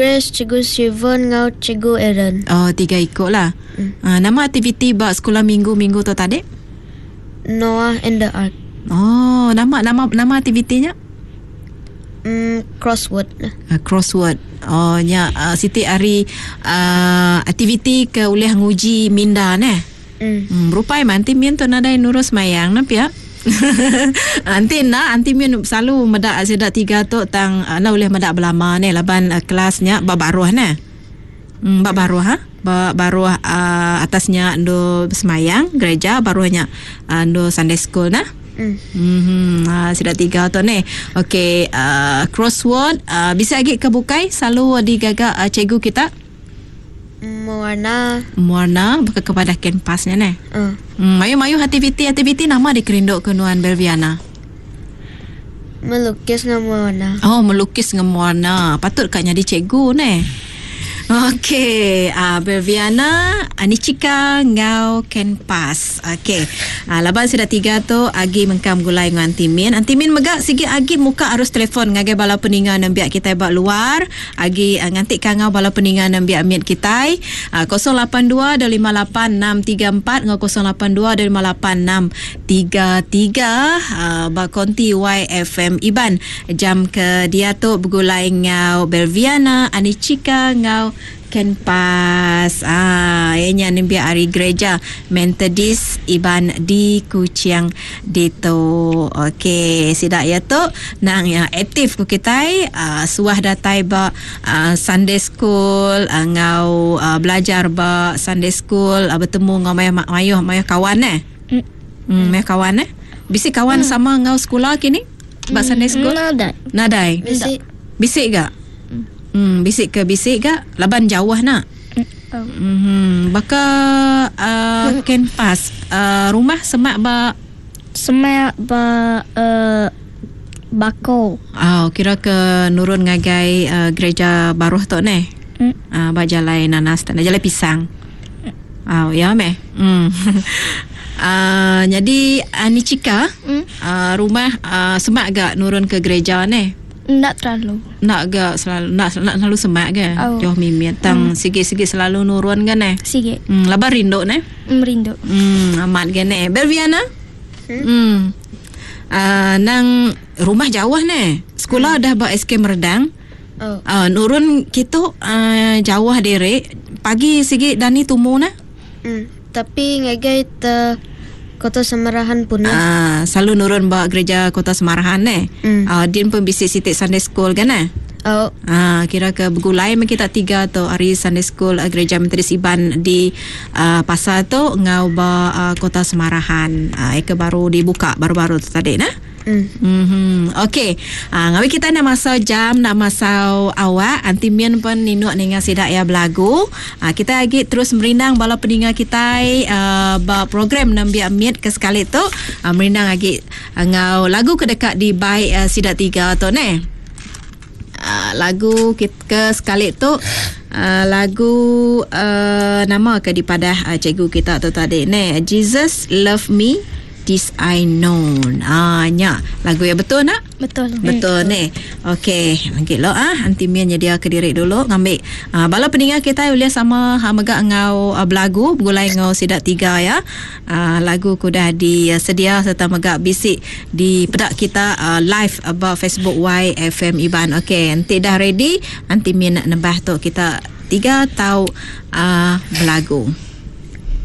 Grace, Cikgu Sivan, ngau Cikgu Aaron. Oh, 3 ikut lah. Nama aktiviti bak sekolah minggu tu tadi? Noah and the Ark. Oh, nama aktivitinya? Crossword. Crossword. Oh, nya Siti hari aktiviti ke uleh nguji minda ne. Rupai manti mien tu nadai nurus mayang na pia. Anti mien selalu medak sedak 3 tu tang na uleh medak belama ne laban kelasnya babaruh ne. Babaruh ha. Baruh atasnya ando semayang gereja, baruhnya ando Sunday school na. Sudah 3 tu ni. Okey, crossword bisa lagi kebukai selalu digagak cikgu kita. Mewarna bukan kepada kanpasnya ni. Mayu aktiviti nama dikerinduk ke Nuan Belviana. Melukis dengan mewarna. Oh, melukis dengan mewarna. Patut kat jadi cikgu ni. Okey, Belviana, Anicika, ngau kanpas. Okey. Laban sudah 3 tu agi mengkam gulai dengan Antimin. Antimin megak sikit agi muka arus telefon ngagai bala peningan nan biak kita bak luar. Agi ngantik kangau bala peningan nan biak miat kita. 082-258-634 ngau 082-258-633 bak konti YFM Iban. Jam ke dia tu bergulai ngau Belviana, Anicika, ngau kanpas. Ianya ni biar hari gereja Methodist Iban di Kuching Dito. Okey, sidak ya tu nang yang aktif ku kita suah datai ba Sunday school ngau belajar ba Sunday school bertemu ngau mayuh kawan mayuh kawan bisi kawan sama ngau sekolah kini ba Sunday school nadai bisik gak bisik gak laban jauh nak. Baka kanpas rumah semak ba bako. Kira ke nurun ngagai gereja baruh tu ni. Ba jalai nanas tan jalai pisang. Ya meh. Jadi Anicika rumah semak gak nurun ke gereja ni. Nak terlalu. Nak selalu semak ke? Joh mimit tang sikit-sikit selalu nurun kan Sikit. Labar rindu Merindu. Amat kan Belviana? Nang rumah jauh sekolah dah ba SK Merdang. Nurun kita jauh dere. Pagi sikit Dani tumbuh Tapi ngagai Kota Semarahan pun selalu nurun bawa gereja Kota Semarahan din pun bisik sitik Sunday school kan kira ke bergulai kita 3 tu hari Sunday school gereja Methodist Iban di pasar tu ngau ba Kota Semarahan ke baru dibuka baru-baru tu tadi Okey, ngawi kita nak masuk jam, nak masuk awak. Antimin pun ninuk dengan sidak ya belagu. Kita lagi terus merindang bala pendengar kita program nambi amit ke sekali tu merindang lagi ngau lagu ke dekat di baik sidak 3 tu lagu ke sekali tu lagu nama ke di padah cikgu kita tu tadi Jesus Love Me This I Know. Nya lagu yang betul nak? Betul ni. Okey, angkit lo Antimin nyedia ke diri dulu ngambil bala pendengar kita boleh sama megak ngau belagu bergulai ngau sidak 3 ya. Lagu ku dah disedia serta megak bisik di pedak kita live about Facebook YFM Iban. Okey, nanti dah ready Antimin nak nembah tu kita 3 tahu belagu.